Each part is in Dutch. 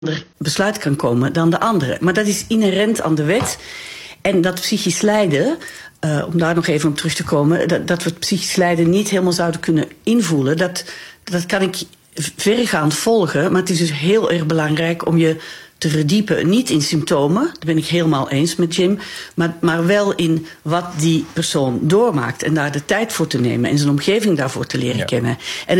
besluit kan komen dan de andere. Maar dat is inherent aan de wet. En dat psychisch lijden, om daar nog even op terug te komen, dat we het psychisch lijden niet helemaal zouden kunnen invoelen, dat kan ik verregaand volgen. Maar het is dus heel erg belangrijk om je te verdiepen, niet in symptomen, daar ben ik helemaal eens met Jim, maar wel in wat die persoon doormaakt en daar de tijd voor te nemen en zijn omgeving daarvoor te leren kennen. En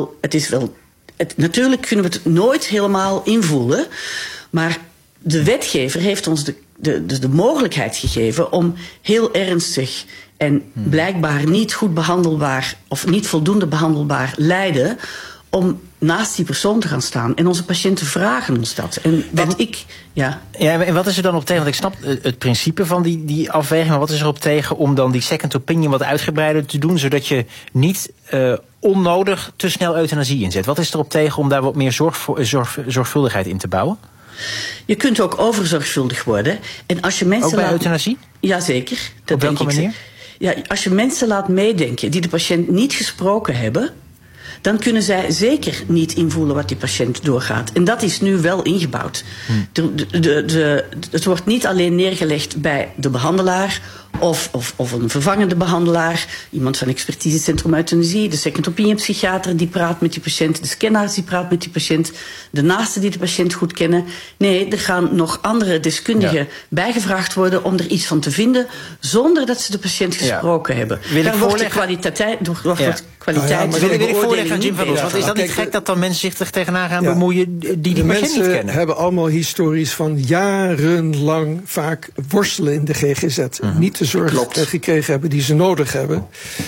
natuurlijk kunnen we het nooit helemaal invoelen, maar de wetgever heeft ons de mogelijkheid gegeven om heel ernstig en blijkbaar niet goed behandelbaar of niet voldoende behandelbaar lijden, om naast die persoon te gaan staan. En onze patiënten vragen ons dat. En en wat is er dan op tegen? Want ik snap het principe van die afweging, maar wat is er op tegen om dan die second opinion wat uitgebreider te doen, zodat je niet onnodig te snel euthanasie inzet? Wat is er op tegen om daar wat meer zorgvuldigheid in te bouwen? Je kunt ook overzorgvuldig worden. En als je mensen ook bij euthanasie? Jazeker. Op welke manier? Ja, als je mensen laat meedenken die de patiënt niet gesproken hebben, dan kunnen zij zeker niet invoelen wat die patiënt doorgaat. En dat is nu wel ingebouwd. Het wordt niet alleen neergelegd bij de behandelaar of een vervangende behandelaar, iemand van expertisecentrum euthanasie, de second opinion psychiater die praat met die patiënt, de scanarts die praat met die patiënt, de naasten die de patiënt goed kennen. Nee, er gaan nog andere deskundigen bijgevraagd worden om er iets van te vinden, zonder dat ze de patiënt gesproken hebben. Daar wordt de kwaliteit wil ik voorleggen aan Jim van Os. Want is dat niet gek dat dan mensen zich er tegenaan gaan bemoeien die patiënt niet kennen? Mensen hebben allemaal histories van jarenlang vaak worstelen in de GGZ. Niet de zorg gekregen hebben die ze nodig hebben.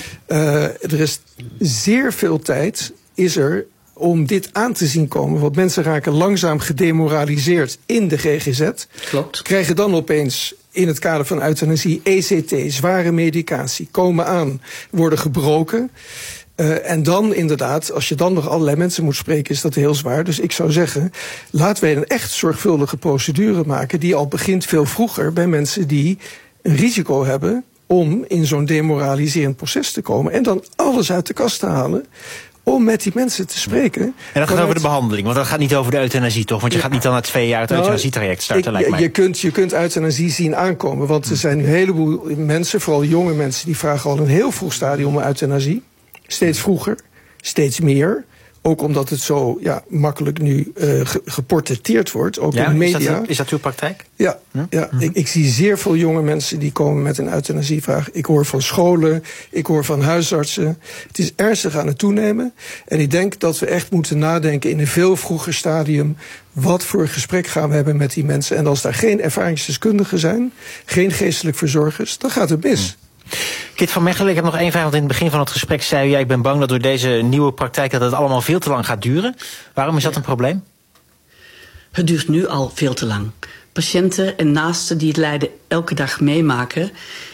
Er is zeer veel tijd om dit aan te zien komen. Want mensen raken langzaam gedemoraliseerd in de GGZ. Klopt. Krijgen dan opeens in het kader van euthanasie ECT, zware medicatie, komen aan, worden gebroken. En dan inderdaad, als je dan nog allerlei mensen moet spreken, is dat heel zwaar. Dus ik zou zeggen, laten wij een echt zorgvuldige procedure maken die al begint veel vroeger bij mensen die een risico hebben om in zo'n demoraliserend proces te komen. En dan alles uit de kast te halen om met die mensen te spreken. En dat gaat over de behandeling, want dat gaat niet over de euthanasie, toch? Want je gaat niet dan na 2 jaar het euthanasietraject starten, lijkt mij. Je kunt euthanasie zien aankomen, want er zijn nu een heleboel mensen, vooral jonge mensen, die vragen al in een heel vroeg stadium om euthanasie. Steeds vroeger, steeds meer. Ook omdat het zo makkelijk nu geportretteerd wordt, ook in de media. Is dat uw praktijk? Ja. Ik zie zeer veel jonge mensen die komen met een euthanasievraag. Ik hoor van scholen, ik hoor van huisartsen. Het is ernstig aan het toenemen. En ik denk dat we echt moeten nadenken in een veel vroeger stadium, wat voor gesprek gaan we hebben met die mensen. En als daar geen ervaringsdeskundigen zijn, geen geestelijk verzorgers, dan gaat het mis. Kit van Mechelen, ik heb nog 1 vraag, want in het begin van het gesprek zei u, ik ben bang dat door deze nieuwe praktijk dat het allemaal veel te lang gaat duren. Waarom is dat een probleem? Het duurt nu al veel te lang. Patiënten en naasten die het lijden elke dag meemaken,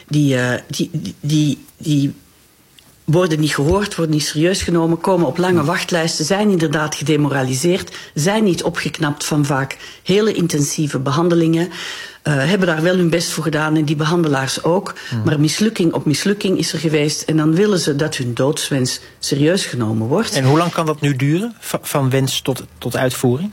die worden niet gehoord, worden niet serieus genomen, komen op lange wachtlijsten, zijn inderdaad gedemoraliseerd, zijn niet opgeknapt van vaak hele intensieve behandelingen. Hebben daar wel hun best voor gedaan en die behandelaars ook. Maar mislukking op mislukking is er geweest. En dan willen ze dat hun doodswens serieus genomen wordt. En hoe lang kan dat nu duren? Van wens tot uitvoering?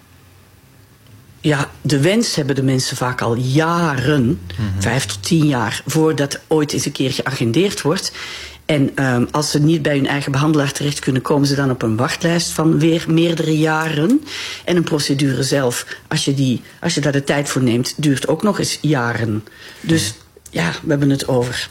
Ja, de wens hebben de mensen vaak al jaren, 5 tot 10 jaar, voordat ooit eens een keer geagendeerd wordt. En als ze niet bij hun eigen behandelaar terecht kunnen, komen ze dan op een wachtlijst van weer meerdere jaren. En een procedure zelf, als je daar de tijd voor neemt, duurt ook nog eens jaren. Dus we hebben het over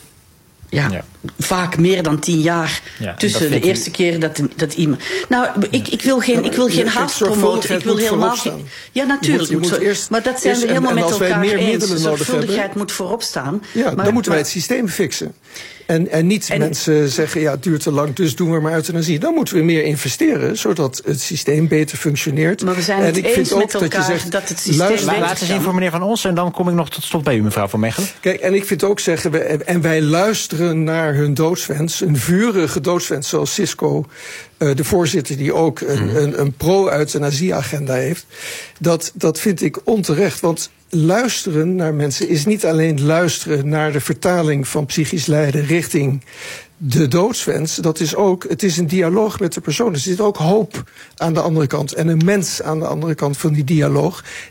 vaak meer dan 10 jaar tussen de eerste keer dat iemand. Nou, ik wil geen haast promoten. Ik wil helemaal geen. Ja, natuurlijk. Maar dat zijn we helemaal met elkaar eens. Zorgvuldigheid moet voorop staan. Ja, dan moeten wij het systeem fixen. En niet mensen zeggen, het duurt te lang, dus doen we maar euthanasie. Dan moeten we meer investeren, zodat het systeem beter functioneert. Maar we zijn het eens met elkaar dat het systeem laten zien voor meneer Van Os en dan kom ik nog tot slot bij u, mevrouw Van Mechelen. Kijk, en ik vind ook zeggen, en wij luisteren naar hun doodswens, een vurige doodswens, zoals Cisco, de voorzitter die ook een pro-euthanasie-agenda heeft. Dat vind ik onterecht, want luisteren naar mensen is niet alleen luisteren naar de vertaling van psychisch lijden richting de doodswens, het is een dialoog met de persoon. Er zit ook hoop aan de andere kant en een mens aan de andere kant van die dialoog